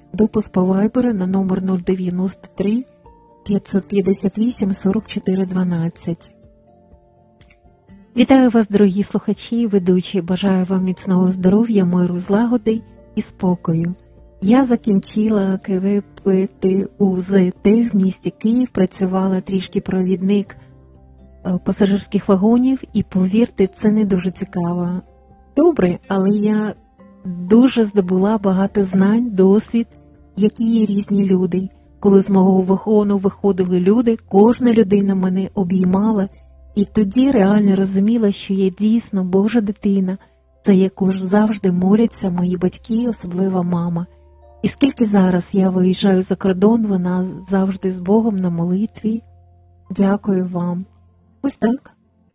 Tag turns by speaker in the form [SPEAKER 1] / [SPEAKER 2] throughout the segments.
[SPEAKER 1] Допуск по Viber на номер 093 558 44 12. Вітаю вас, дорогі слухачі і ведучі. Бажаю вам міцного здоров'я, миру, злагоди і спокою. Я закінчила КВПТУЗТ в місті Київ, працювала трішки провідник пасажирських вагонів і, повірте, це не дуже цікаво. Добре, але я дуже здобула багато знань, досвід, які є різні люди. Коли з мого вагону виходили люди, кожна людина мене обіймала, і тоді реально розуміла, що я дійсно Божа дитина, за яку ж завжди моляться мої батьки, особливо мама. І скільки зараз я виїжджаю за кордон, вона завжди з Богом на молитві. Дякую вам. Ось так.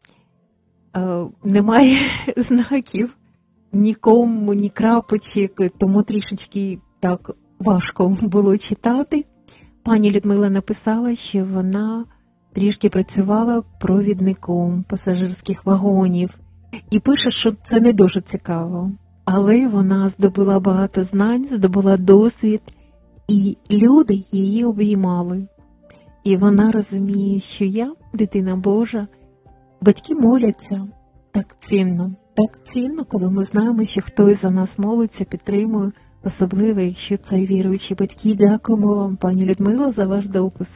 [SPEAKER 1] Немає знаків, нікому, ні крапочок, тому трішечки так важко було читати. Пані Людмила написала, що вона трішки працювала провідником пасажирських вагонів. І пише, що це не дуже цікаво. Але вона здобула багато знань, здобула досвід, і люди її обіймали. І вона розуміє, що я, дитина Божа, батьки моляться. Так цінно, коли ми знаємо, що хтось за нас молиться, підтримує, особливо, якщо це віруючі батьки. Дякуємо вам, пані Людмила, за ваш допис.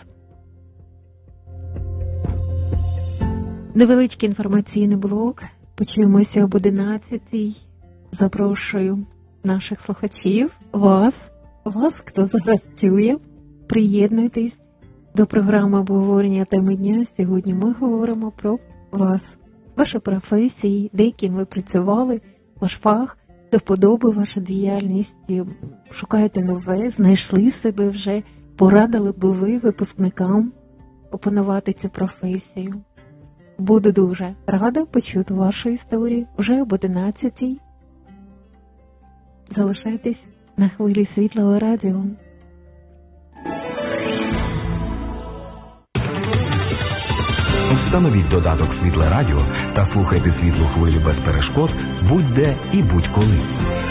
[SPEAKER 1] Невеличкий інформаційний блок. Почуємося об 11-й. Запрошую наших слухачів, вас, хто зараз чує, приєднуйтесь до програми обговорення теми дня. Сьогодні ми говоримо про вас, ваші професії, де ким ви працювали, ваш фах, до вподоби ваша діяльність, шукаєте нове, знайшли себе вже, порадили б ви випускникам опанувати цю професію. Буду дуже рада почути вашу історію вже об 11-й. Залишайтесь на хвилі Світлого радіо.
[SPEAKER 2] Встановіть додаток Світле Радіо та слухайте світлу хвилю без перешкод будь-де і будь-коли.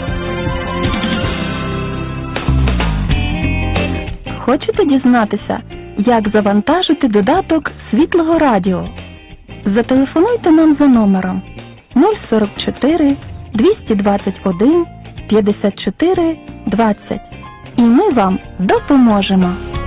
[SPEAKER 3] Хочете дізнатися, як завантажити додаток Світлого Радіо? Зателефонуйте нам за номером 044 221 54 20 і ми вам допоможемо.